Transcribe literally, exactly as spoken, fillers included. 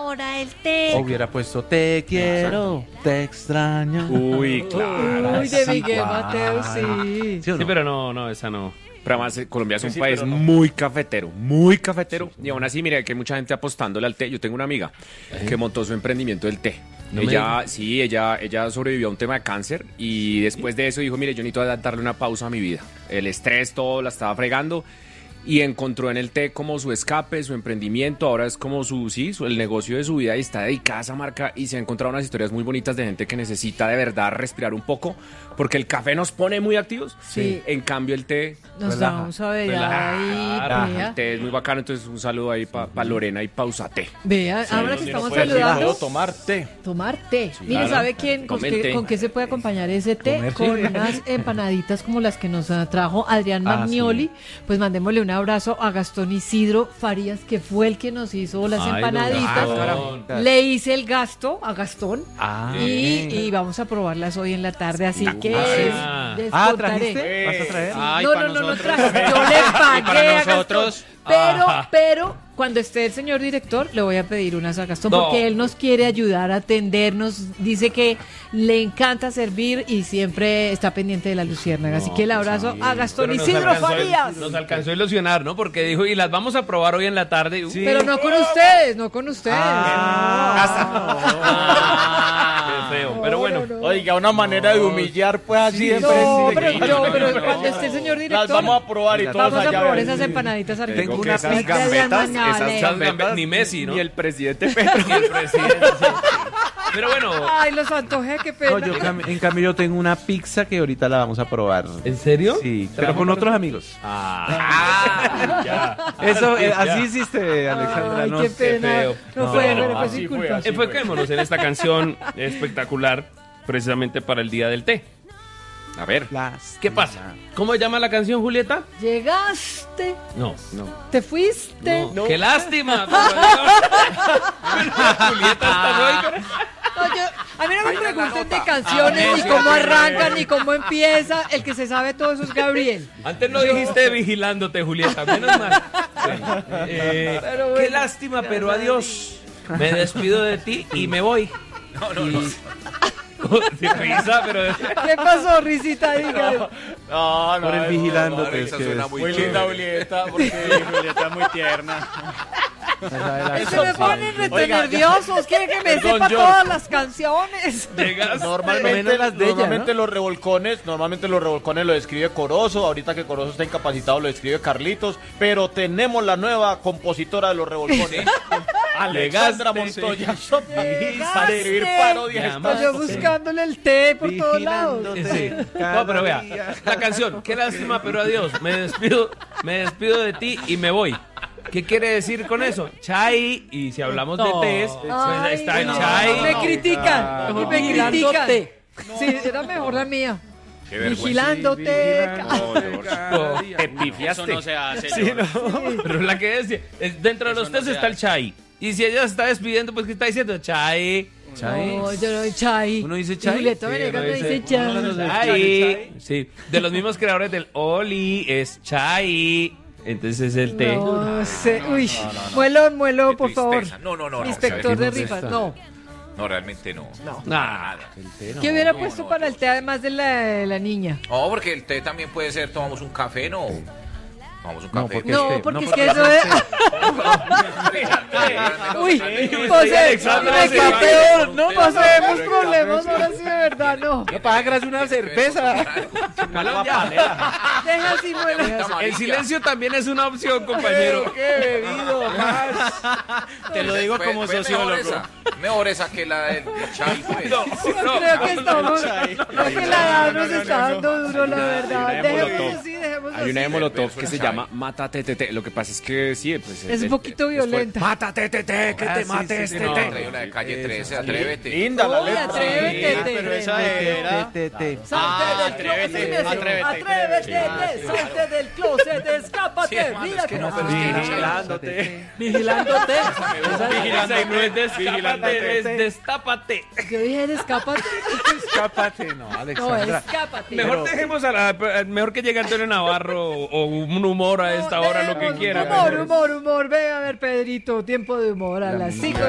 enamora el té. Hubiera puesto te quiero, te extraño. Uy, claro. Uy, de Sí, Miguel claro. Mateo, sí. ¿Sí o no? Sí, pero no, no, esa no. Pero además eh, Colombia es un Sí, país pero no. muy cafetero, muy cafetero. Y aún así, mire, que hay mucha gente apostándole al té. Yo tengo una amiga que montó su emprendimiento del té. No me ella, sí, ella, ella sobrevivió a un tema de cáncer y después de eso dijo, mire, yo necesito darle una pausa a mi vida. El estrés, todo, la estaba fregando. Y encontró en el té como su escape, su emprendimiento, ahora es como su, sí, su, el negocio de su vida y está dedicada a esa marca y se ha encontrado unas historias muy bonitas de gente que necesita de verdad respirar un poco porque el café nos pone muy activos, Sí. en cambio el té, Nos Relaja, vamos a ver relaja, ahí, relaja. vea. El té es muy bacano, entonces un saludo ahí para pa Lorena y Pausate. Vea, ahora que Si no estamos puede decir, saludando, puedo tomar té. tomar té. Mire, claro. ¿sabe quién? ¿Con Tomen qué, té. con qué se puede acompañar ese té? Comer, Con sí. unas empanaditas como las que nos ah, trajo Adrián Ah, Magnoli. Pues mandémosle un abrazo a Gastón Isidro Farías, que fue el que nos hizo las Ay, empanaditas. don Gastón. Le hice el gasto a Gastón. Ah, Y, y vamos a probarlas hoy en la tarde, así que Ah. les Ah, contaré. ¿trajiste? ¿Vas a traer? Ay, no, pa' no, no, no nosotros. traje. Yo le pagué para a Gastón. nosotros. Pero, Ajá. pero, cuando esté el señor director, le voy a pedir unas a Gastón, No. porque él nos quiere ayudar a atendernos. Dice que le encanta servir y siempre está pendiente de la luciérnaga. Así que el abrazo a Gastón Pero nos Isidro alcanzó- Farías. Nos alcanzó a ilusionar, ¿no? Porque dijo, y las vamos a probar hoy en la tarde. Sí. Pero no con ustedes, no con ustedes. Ah, qué feo. Pero bueno, No, no, no. Oiga, una manera de humillar, pues así de No, frente. pero, yo, pero cuando esté el señor Las director, vamos a probar y Las todos vamos a allá. probar ven. esas empanadas arriba. Tengo que una esas pizza. gambetas, Mañana. esas gambetas, ni Messi, ¿no? Ni el presidente Petro. Ni el presidente. sí. Pero bueno, Ay, los antojé, qué pena. No, yo cam- en cambio yo tengo una pizza que ahorita la vamos a probar. ¿en serio? Sí, pero con otros amigos. Ah, ya. Eso, eh, así hiciste, Alexandra. Ay, no qué sé. pena. feo. No, No, fue, no, pero fue así sin fue, culpa. así. Enfoquémonos en esta canción espectacular, precisamente para el Día del Té. A ver, Las- ¿qué pasa? ¿Cómo se llama la canción, Julieta? Llegaste, No, no. te fuiste. No. ¡Qué lástima! por favor. Julieta está hoy, pero- No, yo- a mí no me pregunten de canciones, ni cómo arrancan, ni cómo empieza. El que se sabe todo eso es Gabriel. Antes no dijiste vigilándote, Julieta, menos mal. Bueno, eh, Pero qué bueno. lástima, pero adiós. Me despido de ti y me voy. No, no, no. Sin risa, pero... ¿Qué pasó, risita? Dígale. No, no, Por el no, vigilándote. no, es que es- Muy linda Julieta, porque Julieta es muy tierna. Se me ponen rete Oiga, ya- nerviosos. Quieren que me Perdón, sepa George. todas las canciones. Llegas... Normalmente, Menos las de ella, normalmente ¿no? los revolcones, normalmente los revolcones lo describe Corozo, ahorita que Corozo está incapacitado lo describe Carlitos, pero tenemos la nueva compositora de los revolcones, Alexandra Llegaste, Montoya, Llegaste. para escribir parodias. Llamaste. Yo buscándole el té por todos lados. Sí. Cada No, pero vea, día. la canción, qué lástima, pero adiós. Me despido, me despido de ti y me voy. ¿Qué quiere decir con eso? Chai, y si hablamos de No. tés, pues Ay, está el no. chai. Me critican. Ah, y no. me critican. Vigilándote. Sí, era mejor la mía. Qué vergüenza. Vigilándote. No, te Eso pifiaste. no se hace. George. Pero la que decía, es- dentro de los Eso no tés se está el hace. chai. Y si ella se está despidiendo, pues ¿qué está diciendo? Chai. Chai. No, yo no, Chai. ¿Uno dice Y Chai? Julieta Sí, Venegas uno me dice- dice Chai. Chai. Sí, de los mismos creadores del Oli es chai. Entonces es el té. No sé. Uy, muelo, muelo, Qué por favor. tristeza. No, no, no, no. Inspector o sea, de ¿qué nos rifas, está? no. No, realmente no. Nada. ¿Qué hubiera puesto para el té además de la, de la niña? No, porque el té también puede ser, tomamos un café, ¿no? Tomamos un No, café. porque- No, té, porque no, es que porque eso es. Uy, José, Alexandra me se quedó va. peor, ¿no? Té, Pasemos té, problemas, ahora sí de verdad, no. No pagas una cerveza. Deja así, muelo. El silencio también es una opción, compañero. Qué bebido más. Te lo digo como Mejor sociólogo. esa, mejor esa que la del chai, pues. No, no. Creo que estamos. Creo que la edad nos está dando duro, la verdad. Hay una de Dejemos Molotov. así, dejemos Hay una de así. Molotov Pero que se chai. llama Mátate Tete. Lo que pasa es que sí, pues. Es un el- poquito después- violenta. Mátate Tete, que Ah, te sí, mate sí, este sí, No, té. trae una de calle trece, atrévete. Linda la Uy, letra. atrévete, Sí, te- pero esa te- era... Té, té, té. Salte Ah, del atrévete, closet, atrévete. atrévete, te- salte del closet, escápate, Sí, hermano, mira es que que no, pero es que- Vigilándote. Vigilándote. Esa no es destápate, es destápate. yo dije, escápate, Escápate. No, no, Alexandra. escápate. Mejor dejemos a la. Mejor que llegue Antonio Navarro o un humor a esta hora, lo que Dejemos quiera. Humor, humor, humor, ve a ver, Pedrito, tiempo de humor a las cinco.